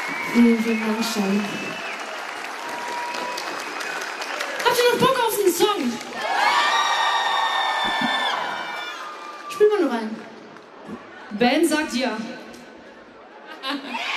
Vielen, vielen Dank, Charlie. Habt ihr noch Bock auf den Song? Spiel mal nur rein. Ben sagt ja.